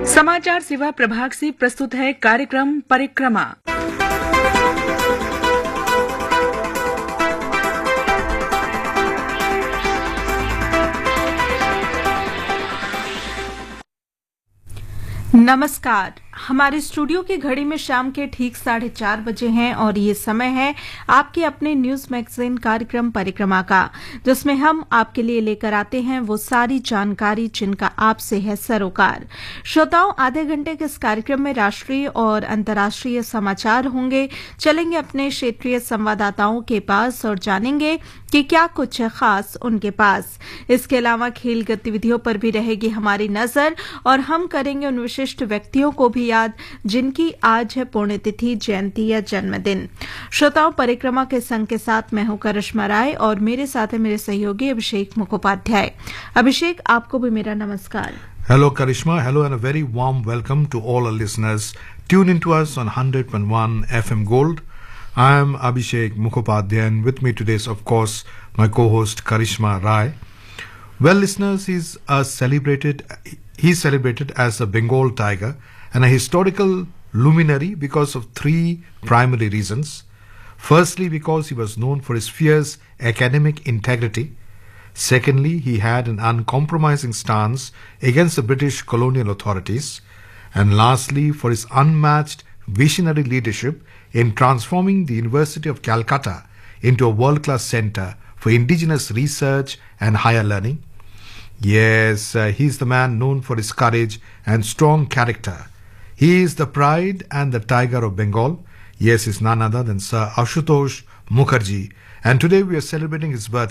समाचार सेवा प्रभाग से प्रस्तुत है कार्यक्रम परिक्रमा। नमस्कार। हमारे स्टूडियो की घड़ी में शाम के ठीक 4:30 बजे हैं और ये समय है आपके अपने न्यूज मैगजीन कार्यक्रम परिक्रमा का, जिसमें हम आपके लिए लेकर आते हैं वो सारी जानकारी जिनका आपसे है सरोकार। श्रोताओं, आधे घंटे के इस कार्यक्रम में राष्ट्रीय और अंतर्राष्ट्रीय समाचार होंगे। चलेंगे अपने क्षेत्रीय संवाददाताओं के पास और जानेंगे कि क्या कुछ है खास उनके पास। इसके अलावा खेल गतिविधियों पर भी रहेगी हमारी नजर और हम करेंगे उन विशिष्ट व्यक्तियों को भी याद जिनकी आज है पुण्यतिथि, जयंती या जन्मदिन। श्रोताओं, परिक्रमा के संग के साथ मैं हूं करिश्मा राय और मेरे साथ है मेरे सहयोगी अभिषेक मुखोपाध्याय। अभिषेक, आपको भी मेरा नमस्कार। Hello Karishma, hello and a very warm welcome to all our listeners. Tune into us on 100.1 FM Gold. I am Abhishek Mukhopadhyay and with me today is of course my co-host Karishma Rai. Well listeners, he's celebrated as a Bengal tiger and a historical luminary because of three primary reasons. Firstly, because he was known for his fierce academic integrity. Secondly, he had an uncompromising stance against the British colonial authorities. And lastly, for his unmatched visionary leadership in transforming the University of Calcutta into a world-class center for indigenous research and higher learning. Yes, he's the man known for his courage and strong character. He is the pride and the tiger of Bengal. Yes, he's none other than Sir Ashutosh Mukherjee. And today we are celebrating his birthday.